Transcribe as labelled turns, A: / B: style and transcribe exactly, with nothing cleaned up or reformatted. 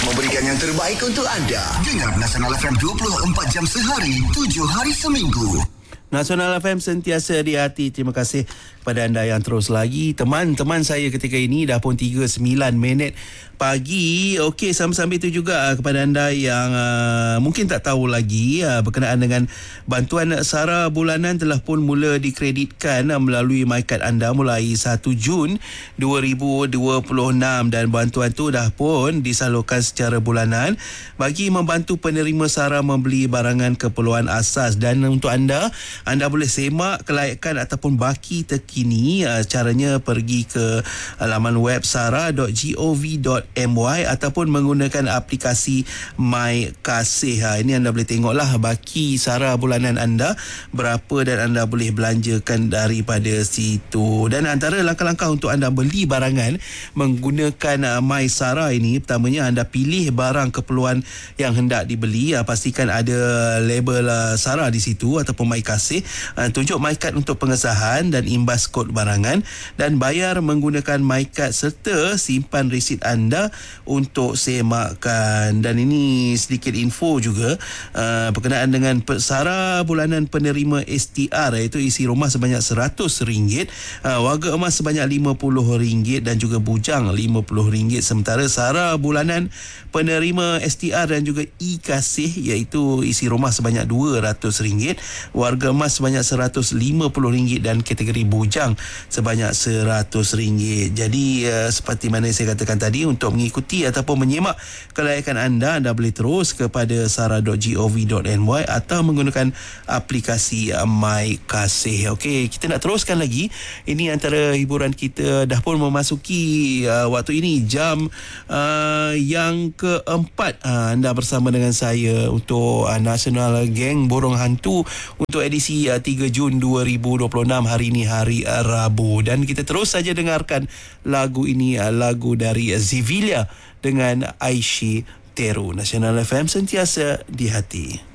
A: memberikan yang terbaik untuk anda. Dengar Nasional F M dua puluh empat jam sehari, tujuh hari seminggu.
B: Nasional F M sentiasa di hati. Terima kasih kepada anda yang terus lagi. Teman-teman saya ketika ini dah pun tiga puluh sembilan minit pagi. Okey, sambil-sambil itu juga kepada anda yang uh, mungkin tak tahu lagi uh, berkenaan dengan bantuan SARA bulanan telah pun mula dikreditkan uh, melalui MyKad anda mulai satu Jun dua ribu dua puluh enam, dan bantuan tu dah pun disalurkan secara bulanan bagi membantu penerima SARA membeli barangan keperluan asas. Dan untuk anda, anda boleh semak kelayakan ataupun baki terkini. Uh, caranya pergi ke laman web sara dot gov dot my ataupun menggunakan aplikasi My Kasih. Ha, ini anda boleh tengoklah baki SARA bulanan anda berapa dan anda boleh belanjakan daripada situ. Dan antara langkah-langkah untuk anda beli barangan menggunakan uh, My SARA ini, pertamanya anda pilih barang keperluan yang hendak dibeli. Uh, pastikan ada label uh, SARA di situ ataupun My Kasih. Uh, tunjuk MyKad untuk pengesahan dan imbas kod barangan, dan bayar menggunakan MyKad serta simpan resit anda untuk semakkan. Dan ini sedikit info juga uh, berkenaan dengan SARA bulanan penerima S T R, iaitu isi rumah sebanyak seratus ringgit, uh, warga emas sebanyak lima puluh ringgit dan juga bujang lima puluh ringgit. Sementara SARA bulanan penerima S T R dan juga e-Kasih, iaitu isi rumah sebanyak dua ratus ringgit, warga emas sebanyak seratus lima puluh ringgit dan kategori bujang sebanyak seratus ringgit. Jadi uh, seperti mana saya katakan tadi, untuk mengikuti ataupun menyemak kelayakan anda, anda boleh terus kepada sara dot gov dot my atau menggunakan aplikasi My Kasih. Okey, kita nak teruskan lagi. Ini antara hiburan kita, dah pun memasuki uh, waktu ini jam uh, yang keempat. Uh, anda bersama dengan saya untuk uh, Nasional Geng Borong Hantu untuk edisi uh, tiga Jun dua ribu dua puluh enam. Hari ini hari uh, Rabu, dan kita terus saja dengarkan lagu ini, uh, lagu dari uh, Zivilia dengan Aishi Teru. Nasional F M sentiasa di hati.